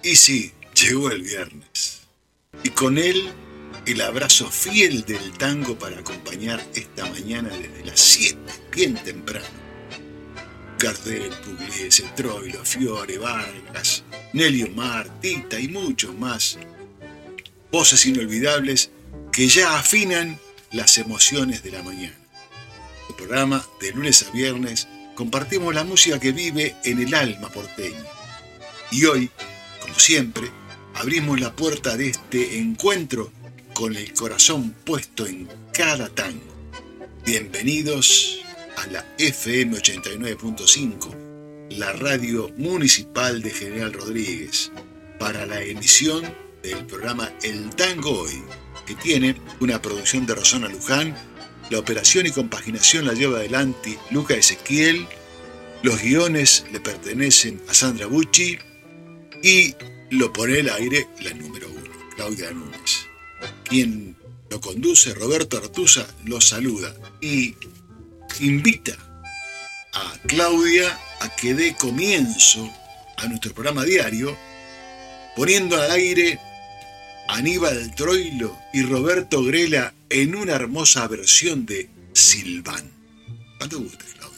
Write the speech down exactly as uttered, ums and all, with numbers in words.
Y sí, llegó el viernes. Y con él, el abrazo fiel del tango para acompañar esta mañana desde las siete, bien temprano. Gardel, Pugliese, Troilo, Fiore, Vargas, Nelly Omar, Tita y muchos más. Voces inolvidables que ya afinan las emociones de la mañana. El programa de lunes a viernes compartimos la música que vive en el alma porteña. Y hoy, como siempre, abrimos la puerta de este encuentro con el corazón puesto en cada tango. Bienvenidos a la F M ochenta y nueve punto cinco, la radio municipal de General Rodríguez, para la emisión del programa El Tango Hoy, que tiene una producción de Rosana Luján. La operación y compaginación la lleva adelante Luca Ezequiel, los guiones le pertenecen a Sandra Bucci y lo pone al aire la número uno, Claudia Núñez. Quien lo conduce, Roberto Artuza, lo saluda y invita a Claudia a que dé comienzo a nuestro programa diario, poniendo al aire a Aníbal Troilo y Roberto Grela en una hermosa versión de Silván. Cuando guste, Claudia.